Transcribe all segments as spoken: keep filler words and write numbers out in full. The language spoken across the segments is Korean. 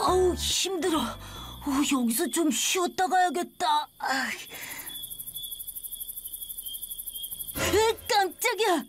아우, 힘들어. 어, 여기서 좀 쉬었다 가야겠다. 아. 으, 깜짝이야.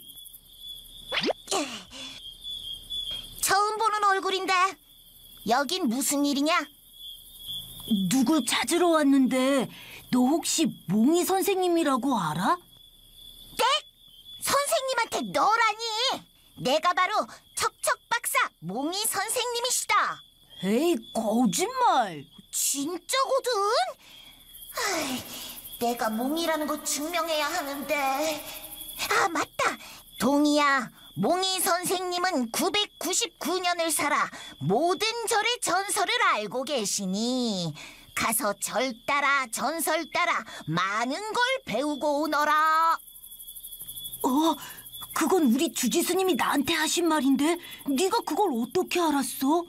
처음 보는 얼굴인데 여긴 무슨 일이냐? 누굴 찾으러 왔는데 너 혹시 몽이 선생님이라고 알아? 네? 선생님한테 너라니? 내가 바로 척척 박사 몽이 선생님이시다. 에이, 거짓말. 진짜거든? 하이, 내가 몽이라는 거 증명해야 하는데. 아, 맞다. 동이야, 몽이 선생님은 구백구십구 년을 살아 모든 절의 전설을 알고 계시니 가서 절 따라 전설 따라 많은 걸 배우고 오너라. 어, 그건 우리 주지스님이 나한테 하신 말인데 네가 그걸 어떻게 알았어?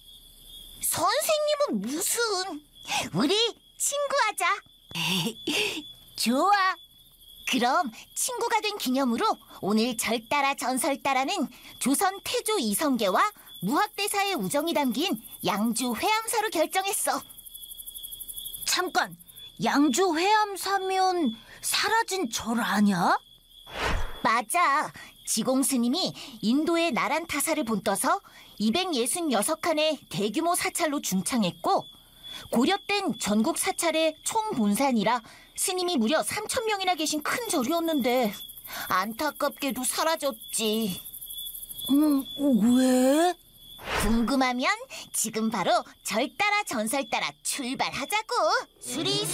선생님은 무슨... 우리 친구하자. 좋아. 그럼 친구가 된 기념으로 오늘 절 따라 전설 따라는 조선 태조 이성계와 무학대사의 우정이 담긴 양주 회암사로 결정했어. 잠깐, 양주 회암사면 사라진 절 아냐? 맞아. 지공 스님이 인도의 나란타사를 본떠서 이백육십육 칸의 대규모 사찰로 중창했고 고려 땐 전국 사찰의 총본산이라 스님이 무려 삼천 명이나 계신 큰 절이었는데 안타깝게도 사라졌지. 음, 왜? 궁금하면 지금 바로 절 따라 전설 따라 출발하자고. 수리